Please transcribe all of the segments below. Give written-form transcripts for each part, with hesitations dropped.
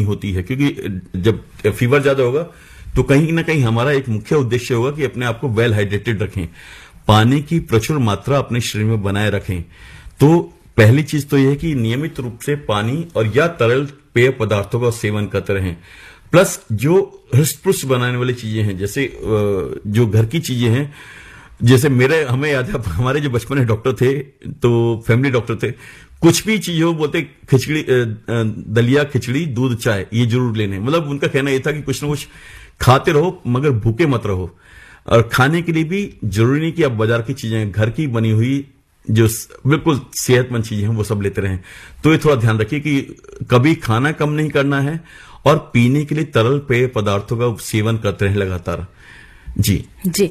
कमी होती है, क्योंकि जब फीवर ज्यादा होगा तो कहीं ना कहीं हमारा एक मुख्य उद्देश्य होगा कि अपने आप को वेल हाइड्रेटेड रखें, पानी की प्रचुर मात्रा अपने शरीर में बनाए रखें। तो पहली चीज तो यह है कि नियमित रूप से पानी और या तरल पेय पदार्थों का सेवन करते रहें। प्लस जो हृष्ट पुष्ट बनाने वाली चीजें हैं, जैसे जो घर की चीजें हैं, जैसे हमें याद है हमारे जो बचपन में डॉक्टर थे तो फैमिली डॉक्टर थे, कुछ भी चीज हो बोलते खिचड़ी, दलिया, खिचड़ी, दूध, चाय ये जरूर लेने। मतलब उनका कहना यह था कि कुछ ना कुछ खाते रहो मगर भूखे मत रहो। और खाने के लिए भी जरूरी नहीं कि आप बाजार की चीजें, घर की बनी हुई जो बिल्कुल सेहतमंद चीजें हैं वो सब लेते रहें। तो ये थोड़ा ध्यान रखिए कि कभी खाना कम नहीं करना है और पीने के लिए तरल पेय पदार्थों का सेवन करते रहें लगातार। जी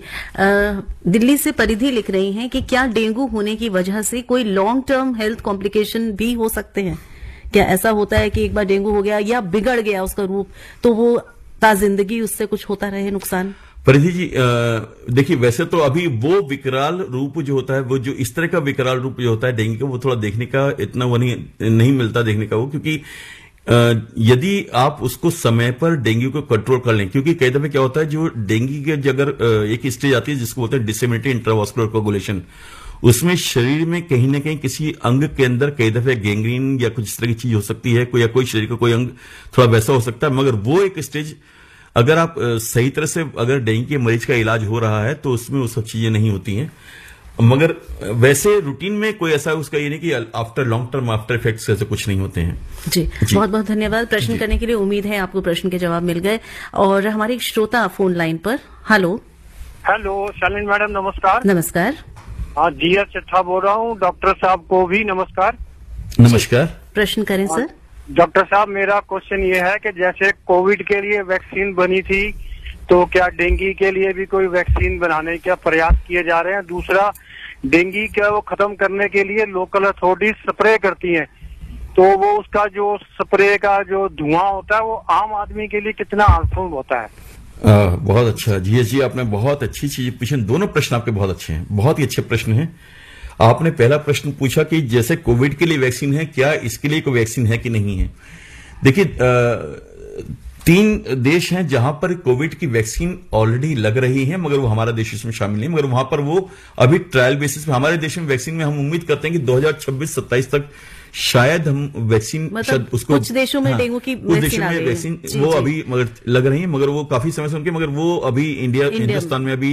दिल्ली से परिधि लिख रही हैं कि क्या डेंगू होने की वजह से कोई लॉन्ग टर्म हेल्थ कॉम्प्लिकेशन भी हो सकते हैं? क्या ऐसा होता है कि एक बार डेंगू हो गया या बिगड़ गया उसका रूप तो वो ताजिंदगी उससे कुछ होता रहे नुकसान? परिधि जी, देखिए वैसे तो अभी वो विकराल रूप जो होता है, वो जो इस तरह का विकराल रूप जो होता है डेंगू का, वो थोड़ा देखने का इतना वो नहीं मिलता देखने का वो, क्योंकि यदि आप उसको समय पर डेंगू को कंट्रोल कर लें, क्योंकि कई दफे क्या होता है जो डेंगू के अगर एक स्टेज आती है जिसको बोलते हैं डिसेमिनेटेड इंट्रावास्कुलर कोगुलेशन, उसमें शरीर में कहीं ना कहीं किसी अंग के अंदर कई दफे गैंग्रीन या कुछ इस तरह की चीज हो सकती है, कोई शरीर का कोई अंग थोड़ा वैसा हो सकता है। मगर वो एक स्टेज अगर आप सही तरह से अगर डेंगू के मरीज का इलाज हो रहा है तो उसमें वो सब चीजें नहीं होती हैं। मगर वैसे रूटीन में कोई ऐसा उसका ये नहीं कि after long term after effects ऐसे कुछ नहीं होते हैं। जी बहुत बहुत धन्यवाद प्रश्न करने के लिए। उम्मीद है आपको प्रश्न के जवाब मिल गए। और हमारे एक श्रोता फोन लाइन पर। हेलो शालिनी मैडम नमस्कार। नमस्कार। हाँ जीएस चट्ठा बोल रहा हूँ। डॉक्टर साहब को भी नमस्कार। नमस्कार। प्रश्न करें सर। डॉक्टर साहब मेरा क्वेश्चन ये है कि जैसे कोविड के लिए वैक्सीन बनी थी तो क्या डेंगू के लिए भी कोई वैक्सीन बनाने का प्रयास किए जा रहे हैं? दूसरा, डेंगू का वो खत्म करने के लिए लोकल अथॉरिटीज स्प्रे करती हैं, तो वो उसका जो स्प्रे का जो धुआं होता है वो आम आदमी के लिए कितना हार्मफुल होता है? बहुत अच्छा जी, आपने बहुत अच्छी चीज पूछी। दोनों प्रश्न आपके बहुत अच्छे हैं, बहुत ही अच्छे प्रश्न हैं। आपने पहला प्रश्न पूछा कि जैसे कोविड के लिए वैक्सीन है, क्या इसके लिए कोई वैक्सीन है कि नहीं है। देखिए 3 देश हैं जहां पर कोविड की वैक्सीन ऑलरेडी लग रही है, मगर वो हमारा देश इसमें शामिल नहीं, मगर वहां पर वो अभी ट्रायल बेसिस पे हमारे देश में वैक्सीन में हम उम्मीद करते हैं कि 2026-27 तक शायद हम वैक्सीन मतलब उसको कुछ देशों में डेंगू की कुछ देशों में वैक्सीन वो अभी मगर लग रही है, मगर वो काफी समय से उनके, मगर वो अभी हिंदुस्तान में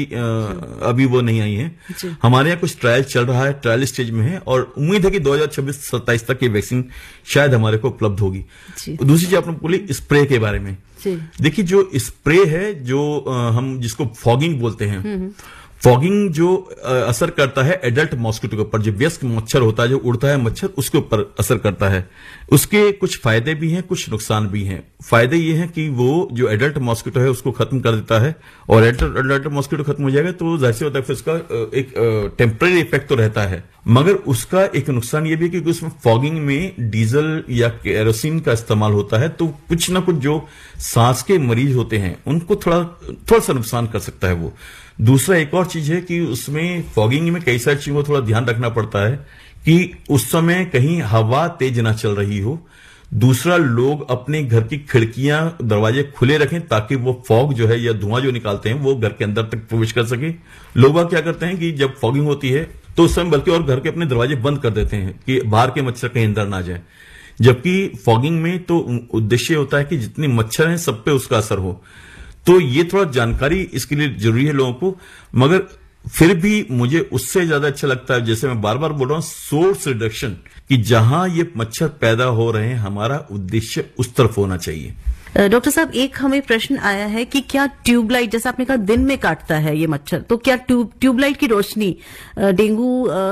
अभी वो नहीं आई है। हमारे यहाँ कुछ ट्रायल चल रहा है, ट्रायल स्टेज में है और उम्मीद है कि 2026-27 तक ये वैक्सीन शायद हमारे को उपलब्ध होगी। दूसरी चीज आपने बोली स्प्रे के बारे में। देखिए जो स्प्रे है जो हम जिसको फॉगिंग बोलते हैं, फॉगिंग जो असर करता है एडल्ट मॉस्किटो के ऊपर, जो वयस्क मच्छर होता है जो उड़ता है मच्छर, उसके ऊपर असर करता है। उसके कुछ फायदे भी हैं कुछ नुकसान भी हैं। फायदे ये हैं कि वो जो एडल्ट मॉस्किटो है उसको खत्म कर देता है, और एडल्ट मॉस्किटो खत्म हो जाएगा तो जाहिर सी होता है फिर उसका एक टेम्पररी इफेक्ट तो रहता है, मगर उसका एक नुकसान ये भी है कि उसमें फॉगिंग में डीजल या केरोसिन का इस्तेमाल होता है, तो कुछ ना कुछ जो सांस के मरीज होते हैं उनको थोड़ा सा नुकसान कर सकता है वो। दूसरा एक और चीज है कि उसमें फॉगिंग में कई सारी चीजों को थोड़ा ध्यान रखना पड़ता है कि उस समय कहीं हवा तेज ना चल रही हो। दूसरा, लोग अपने घर की खिड़कियां दरवाजे खुले रखें ताकि वो फॉग जो है या धुआं जो निकालते हैं वो घर के अंदर तक प्रवेश कर सके। लोग क्या करते हैं कि जब फॉगिंग होती है तो उस समय बल्कि और घर के अपने दरवाजे बंद कर देते हैं कि बाहर के मच्छर कहीं अंदर ना जाए, जबकि फॉगिंग में तो उद्देश्य होता है कि जितने मच्छर हैं सब पे उसका असर हो। तो ये थोड़ा जानकारी इसके लिए जरूरी है लोगों को, मगर फिर भी मुझे उससे ज्यादा अच्छा लगता है, जैसे मैं बार बार बोल रहा हूं, सोर्स रिडक्शन, कि जहां ये मच्छर पैदा हो रहे हैं हमारा उद्देश्य उस तरफ होना चाहिए। डॉक्टर साहब एक हमें प्रश्न आया है कि क्या ट्यूबलाइट, जैसा आपने कहा दिन में काटता है ये मच्छर, तो क्या ट्यूबलाइट की रोशनी डेंगू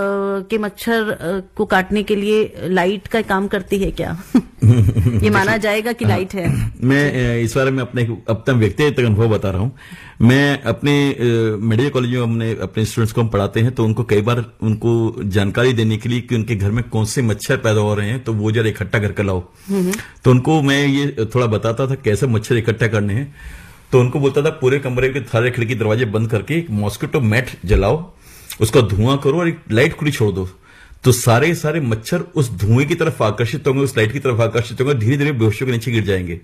के मच्छर को काटने के लिए लाइट का काम करती है क्या? ये माना जाएगा कि लाइट है? मैं इस बारे में अपना व्यक्तिगत अनुभव बता रहा हूं। मैं अपने मेडिकल कॉलेज में अपने स्टूडेंट्स को हम पढ़ाते हैं, तो उनको कई बार उनको जानकारी देने के लिए कि उनके घर में कौन से मच्छर पैदा हो रहे हैं तो वो जरा इकट्ठा करके लाओ, तो उनको मैं ये थोड़ा बताता था कैसे मच्छर इकट्ठा करने हैं। तो उनको बोलता था पूरे कमरे के सारे खिड़की दरवाजे बंद करके एक मॉस्किटो मैट जलाओ, उसका धुआं करो और एक लाइट खुली छोड़ दो, तो सारे मच्छर उस धुएं की तरफ आकर्षित होंगे, उस लाइट की तरफ आकर्षित होंगे, धीरे धीरे बेहोशियों के नीचे गिर जाएंगे।